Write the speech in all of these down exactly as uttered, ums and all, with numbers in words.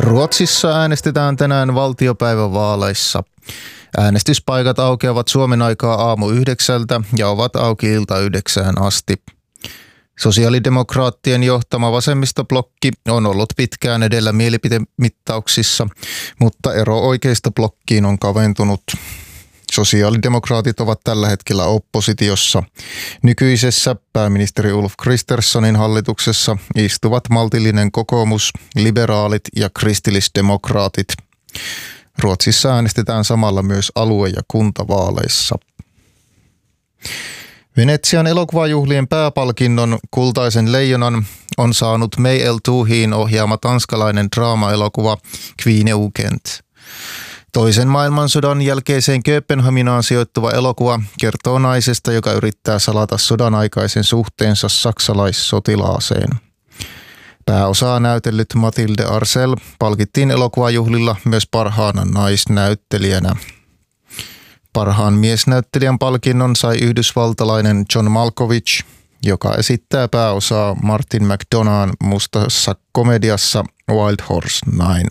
Ruotsissa äänestetään tänään valtiopäivävaaleissa. Äänestyspaikat aukeavat Suomen aikaa aamu yhdeksältä ja ovat auki ilta yhdeksään asti. Sosiaalidemokraattien johtama vasemmistoblokki on ollut pitkään edellä mielipidemittauksissa, mutta ero oikeistoblokkiin on kaventunut. Sosiaalidemokraatit ovat tällä hetkellä oppositiossa. Nykyisessä pääministeri Ulf Kristerssonin hallituksessa istuvat maltillinen kokoomus, liberaalit ja kristillisdemokraatit. Ruotsissa äänestetään samalla myös alue- ja kuntavaaleissa. Venetsian elokuvajuhlien pääpalkinnon Kultaisen leijonan on saanut May Eltuhin ohjaama tanskalainen draama-elokuva Kvinneukent. Toisen maailmansodan jälkeiseen Kööpenhaminaan sijoittuva elokuva kertoo naisesta, joka yrittää salata sodan aikaisen suhteensa saksalaissotilaaseen. Pääosaa näytellyt Mathilde Arcel palkittiin elokuvajuhlilla myös parhaana naisnäyttelijänä. Parhaan miesnäyttelijän palkinnon sai yhdysvaltalainen John Malkovich, joka esittää pääosaa Martin McDonagh'n mustassa komediassa Wild Horse Nine.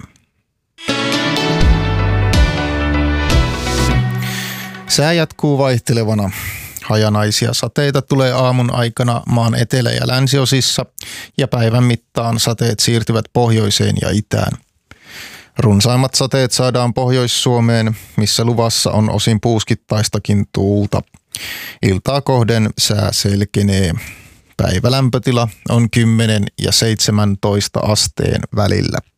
Sää jatkuu vaihtelevana. Hajanaisia sateita tulee aamun aikana maan etelä- ja länsiosissa ja päivän mittaan sateet siirtyvät pohjoiseen ja itään. Runsaimmat sateet saadaan Pohjois-Suomeen, missä luvassa on osin puuskittaistakin tuulta. Iltaa kohden sää selkenee. Päivälämpötila on kymmenen ja seitsemäntoista asteen välillä.